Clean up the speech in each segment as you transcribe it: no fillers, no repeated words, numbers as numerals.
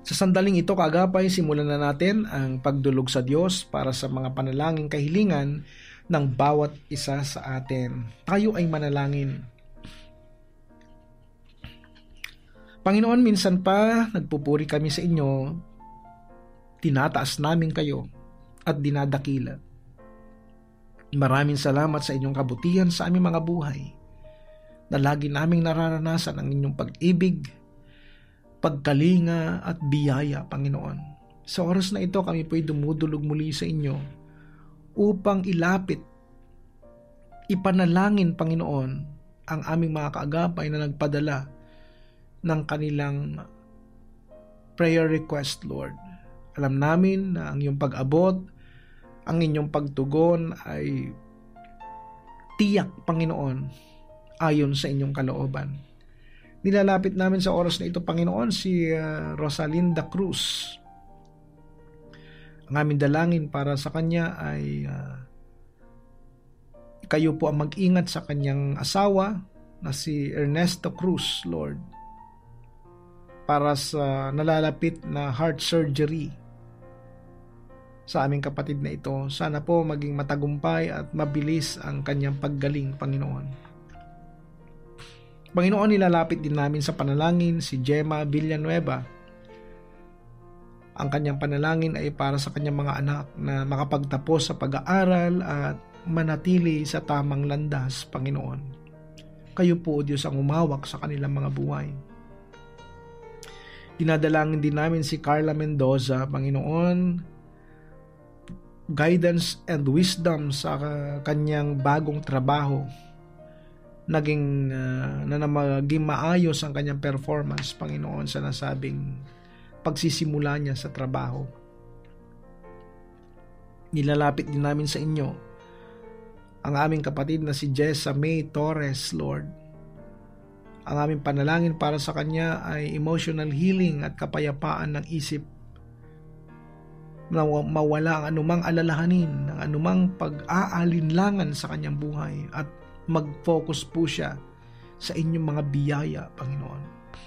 Sa sandaling ito, kaagapay, simulan na natin ang pagdulog sa Diyos para sa mga panalangin kahilingan ng bawat isa sa atin. Tayo ay manalangin. Panginoon, minsan pa nagpupuri kami sa inyo, tinataas namin kayo at dinadakila. Maraming salamat sa inyong kabutihan sa aming mga buhay, na lagi naming nararanasan ang inyong pag-ibig, pagkalinga at biyaya, Panginoon. Sa oras na ito, kami po'y dumudulog muli sa inyo upang ilapit, ipanalangin, Panginoon, ang aming mga kaagapay na nagpadala ng kanilang prayer request, Lord. Alam namin na ang iyong pag-abot, ang inyong pagtugon ay tiyak, Panginoon, ayon sa inyong kalooban. Nilalapit namin sa oras na ito, Panginoon, si Rosalinda Cruz. Ang aming dalangin para sa kanya ay kayo po ang mag-ingat sa kanyang asawa na si Ernesto Cruz, Lord, para sa nalalapit na heart surgery sa aming kapatid na ito. Sana po maging matagumpay at mabilis ang kanyang paggaling, Panginoon. Panginoon, nilalapit din namin sa panalangin si Gemma Villanueva. Ang kanyang panalangin ay para sa kanyang mga anak na makapagtapos sa pag-aaral at manatili sa tamang landas, Panginoon. Kayo po, Diyos, ang umawak sa kanilang mga buhay. Dinadalangin din namin si Carla Mendoza, Panginoon, guidance and wisdom sa kanyang bagong trabaho. Naging maayos ang kanyang performance, Panginoon, sa nasabing pagsisimula niya sa trabaho. Nilalapit din namin sa inyo ang aming kapatid na si Jessa May Torres, Lord. Ang aming panalangin para sa kanya ay emotional healing at kapayapaan ng isip, na mawala ang anumang alalahanin, ng anumang pag-aalinlangan sa kanyang buhay, at mag-focus po siya sa inyong mga biyaya, Panginoon.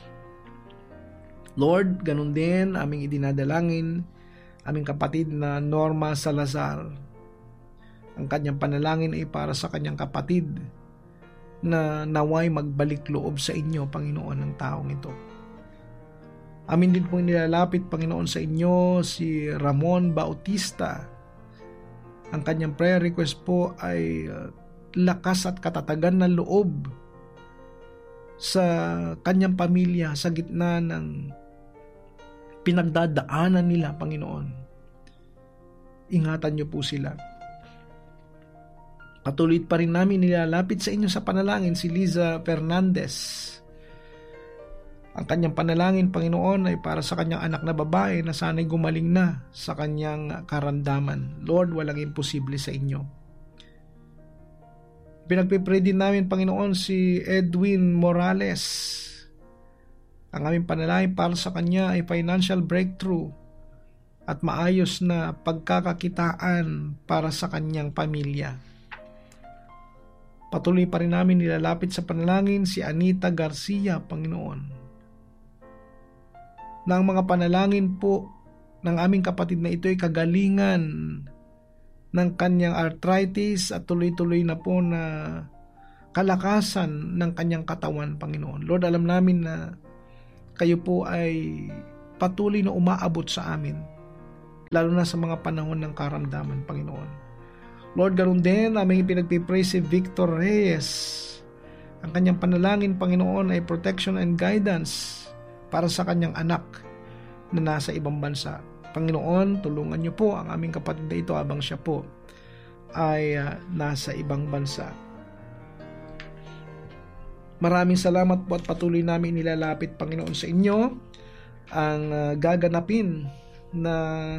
Lord, ganun din aming idinadalangin aming kapatid na Norma Salazar. Ang kanyang panalangin ay para sa kanyang kapatid na naway magbalik loob sa inyo, Panginoon, ng taong ito. Amin din pong nilalapit, Panginoon, sa inyo si Ramon Bautista. Ang kanyang prayer request po ay lakas at katatagan ng loob sa kanyang pamilya sa gitna ng pinagdadaanan nila, Panginoon. Ingatan niyo po sila. Patuloy pa rin namin nilalapit sa inyo sa panalangin si Liza Fernandez. Ang kanyang panalangin, Panginoon, ay para sa kanyang anak na babae na sana'y gumaling na sa kanyang karamdaman. Lord, walang imposible sa inyo. Pinagpipray din namin, Panginoon, si Edwin Morales. Ang aming panalangin para sa kanya ay financial breakthrough at maayos na pagkakakitaan para sa kanyang pamilya. Patuloy pa rin namin nilalapit sa panalangin si Anita Garcia, Panginoon, na ang mga panalangin po ng aming kapatid na ito ay kagalingan ng kanyang arthritis at tuloy-tuloy na po na kalakasan ng kanyang katawan, Panginoon. Lord, alam namin na kayo po ay patuloy na umaabot sa amin, lalo na sa mga panahon ng karamdaman, Panginoon. Lord, ganoon din aming pinagpipray si Victor Reyes. Ang kanyang panalangin, Panginoon, ay protection and guidance para sa kanyang anak na nasa ibang bansa. Panginoon, tulungan niyo po ang aming kapatid na ito habang siya po ay nasa ibang bansa. Maraming salamat po at patuloy namin nilalapit, Panginoon, sa inyo ang gaganapin na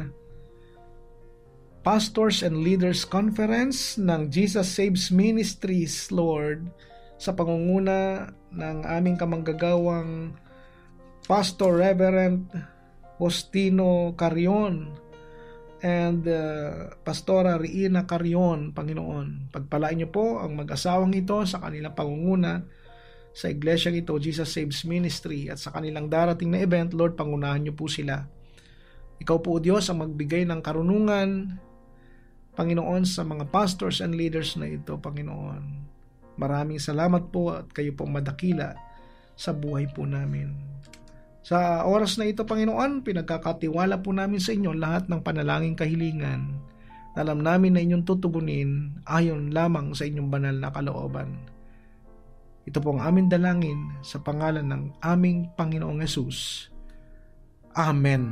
Pastors and Leaders Conference ng Jesus Saves Ministries, Lord, sa pangunguna ng aming kamanggagawang Pastor Reverend Justino Carion and Pastora Riina Carion, Panginoon. Pagpalain niyo po ang mag-asawang ito sa kanilang pangunguna sa iglesia ito, Jesus Saves Ministry, at sa kanilang darating na event. Lord, pangunahan niyo po sila. Ikaw po, Diyos, ang magbigay ng karunungan, Panginoon, sa mga pastors and leaders na ito, Panginoon. Maraming salamat po at kayo pong madakila sa buhay po namin. Sa oras na ito, Panginoon, pinagkakatiwala po namin sa inyo lahat ng panalangin kahilingan. Alam namin na inyong tutugunin ayon lamang sa inyong banal na kalooban. Ito po ang aming dalangin sa pangalan ng aming Panginoong Hesus. Amen.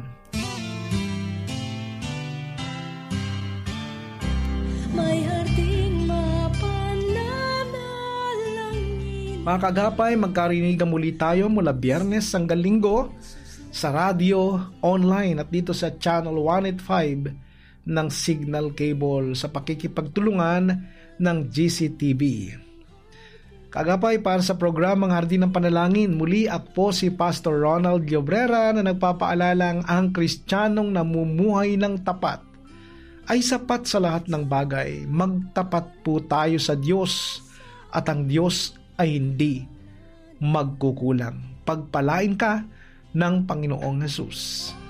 May harding mapananalangin. Mga kagapay, magkarinigan muli tayo mula Biyernes hanggang Linggo sa radio, online at dito sa Channel 185 ng Signal Cable sa pakikipagtulungan ng GCTV. Kagapay, para sa programang Hardin ng Panalangin, muli ako po si Pastor Ronald Llobrera na nagpapaalalang ang Kristiyanong namumuhay ng tapat ay sapat sa lahat ng bagay. Magtapat po tayo sa Diyos at ang Diyos ay hindi magkukulang. Pagpalain ka ng Panginoong Hesus.